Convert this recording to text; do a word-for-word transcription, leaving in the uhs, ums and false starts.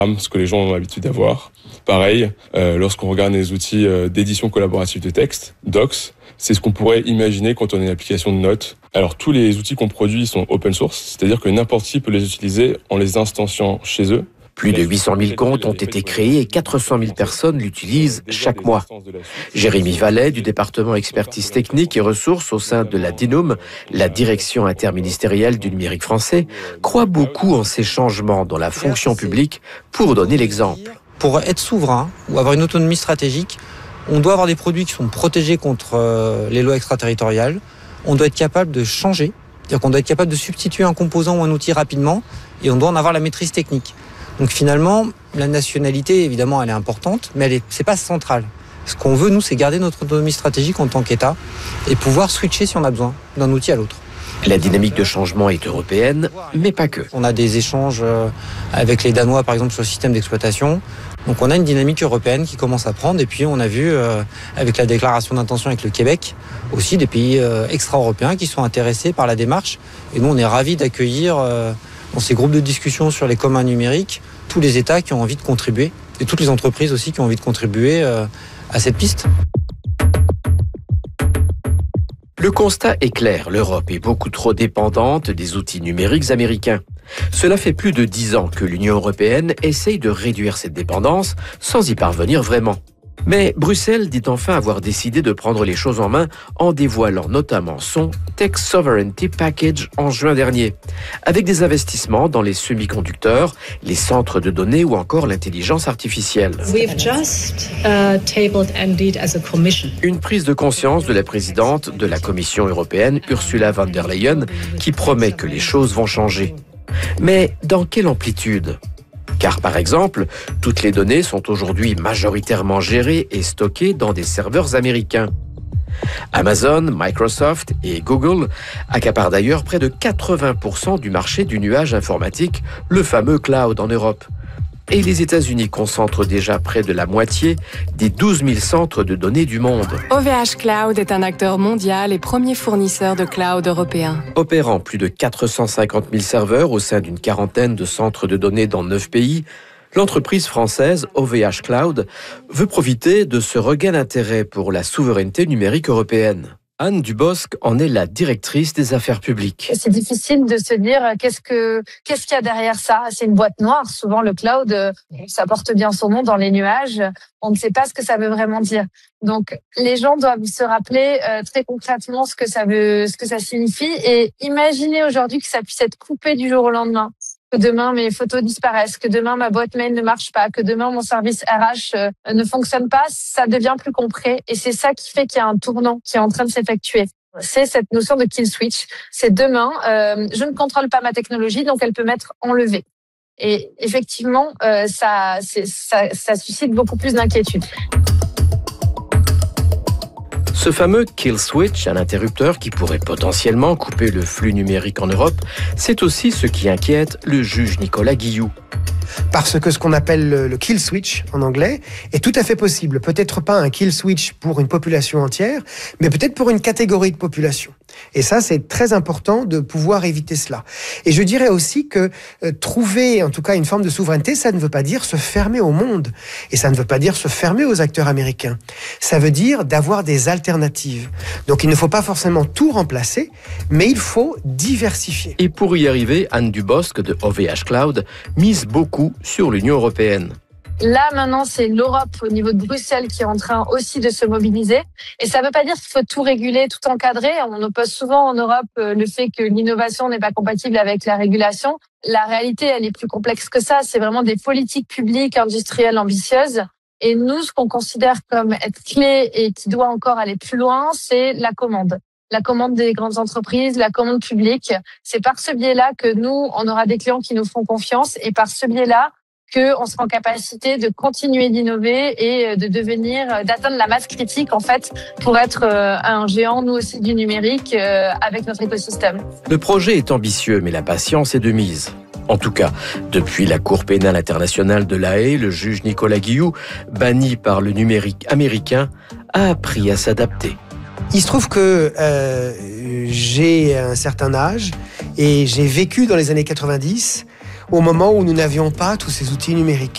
ce que les gens ont l'habitude d'avoir. Pareil, euh, lorsqu'on regarde les outils euh, d'édition collaborative de texte, Docs, c'est ce qu'on pourrait imaginer quand on a une application de notes. Alors tous les outils qu'on produit sont open source, c'est-à-dire que n'importe qui peut les utiliser en les instanciant chez eux. Plus de huit cent mille comptes ont été créés et quatre cent mille personnes l'utilisent chaque mois. Jérémy Vallet, du département expertise technique et ressources au sein de la DINUM, la direction interministérielle du numérique français, croit beaucoup en ces changements dans la fonction publique pour donner l'exemple. Pour être souverain ou avoir une autonomie stratégique, on doit avoir des produits qui sont protégés contre les lois extraterritoriales. On doit être capable de changer, c'est-à-dire qu'on doit être capable de substituer un composant ou un outil rapidement et on doit en avoir la maîtrise technique. Donc finalement, la nationalité, évidemment, elle est importante, mais elle est, c'est pas central. Ce qu'on veut, nous, c'est garder notre autonomie stratégique en tant qu'État et pouvoir switcher si on a besoin d'un outil à l'autre. La dynamique de changement est européenne, mais pas que. On a des échanges avec les Danois, par exemple, sur le système d'exploitation. Donc on a une dynamique européenne qui commence à prendre. Et puis on a vu, euh, avec la déclaration d'intention avec le Québec, aussi des pays euh, extra-européens qui sont intéressés par la démarche. Et nous, on est ravis d'accueillir euh, dans ces groupes de discussion sur les communs numériques tous les États qui ont envie de contribuer et toutes les entreprises aussi qui ont envie de contribuer euh, à cette piste. Le constat est clair, l'Europe est beaucoup trop dépendante des outils numériques américains. Cela fait plus de dix ans que l'Union européenne essaye de réduire cette dépendance sans y parvenir vraiment. Mais Bruxelles dit enfin avoir décidé de prendre les choses en main en dévoilant notamment son Tech Sovereignty Package en juin dernier, avec des investissements dans les semi-conducteurs, les centres de données ou encore l'intelligence artificielle. We've just, uh, tabled indeed as a commission. Une prise de conscience de la présidente de la Commission européenne, Ursula von der Leyen, qui promet que les choses vont changer. Mais dans quelle amplitude ? Car, par exemple, toutes les données sont aujourd'hui majoritairement gérées et stockées dans des serveurs américains. Amazon, Microsoft et Google accaparent d'ailleurs près de quatre-vingts pour cent du marché du nuage informatique, le fameux cloud en Europe. Et les États-Unis concentrent déjà près de la moitié des douze mille centres de données du monde. O V H Cloud est un acteur mondial et premier fournisseur de cloud européen. Opérant plus de quatre cent cinquante mille serveurs au sein d'une quarantaine de centres de données dans neuf pays, l'entreprise française O V H Cloud veut profiter de ce regain d'intérêt pour la souveraineté numérique européenne. Anne Dubosc en est la directrice des affaires publiques. C'est difficile de se dire qu'est-ce que qu'est-ce qu'il y a derrière ça. C'est une boîte noire. Souvent, le cloud, ça porte bien son nom dans les nuages. On ne sait pas ce que ça veut vraiment dire. Donc, les gens doivent se rappeler euh, très concrètement ce que ça veut, ce que ça signifie, et imaginer aujourd'hui que ça puisse être coupé du jour au lendemain. Que demain mes photos disparaissent, que demain ma boîte mail ne marche pas, que demain mon service R H euh, ne fonctionne pas, ça devient plus concret. Et c'est ça qui fait qu'il y a un tournant qui est en train de s'effectuer. C'est cette notion de kill switch. C'est demain, euh, je ne contrôle pas ma technologie, donc elle peut m'être enlevée. Et effectivement, euh, ça, c'est, ça, ça suscite beaucoup plus d'inquiétude. Ce fameux kill switch, un interrupteur qui pourrait potentiellement couper le flux numérique en Europe, c'est aussi ce qui inquiète le juge Nicolas Guilloux. Parce que ce qu'on appelle le, le kill switch en anglais est tout à fait possible. Peut-être pas un kill switch pour une population entière, mais peut-être pour une catégorie de population. Et ça, c'est très important de pouvoir éviter cela. Et je dirais aussi que euh, trouver, en tout cas, une forme de souveraineté, ça ne veut pas dire se fermer au monde. Et ça ne veut pas dire se fermer aux acteurs américains. Ça veut dire d'avoir des alternatives. Donc il ne faut pas forcément tout remplacer, mais il faut diversifier. Et pour y arriver, Anne Dubosc de O V H Cloud mise beaucoup sur l'Union européenne. Là, maintenant, c'est l'Europe au niveau de Bruxelles qui est en train aussi de se mobiliser. Et ça ne veut pas dire qu'il faut tout réguler, tout encadrer. On oppose souvent en Europe le fait que l'innovation n'est pas compatible avec la régulation. La réalité, elle est plus complexe que ça. C'est vraiment des politiques publiques, industrielles, ambitieuses. Et nous, ce qu'on considère comme être clé et qui doit encore aller plus loin, c'est la commande. La commande des grandes entreprises, la commande publique. C'est par ce biais-là que nous, on aura des clients qui nous font confiance, et par ce biais-là, qu'on sera en capacité de continuer d'innover et de devenir, d'atteindre la masse critique, en fait, pour être un géant, nous aussi, du numérique, avec notre écosystème. Le projet est ambitieux, mais la patience est de mise. En tout cas, depuis la Cour pénale internationale de La Haye, le juge Nicolas Guilloux, banni par le numérique américain, a appris à s'adapter. Il se trouve que euh, j'ai un certain âge et j'ai vécu dans les années quatre-vingt-dix au moment où nous n'avions pas tous ces outils numériques.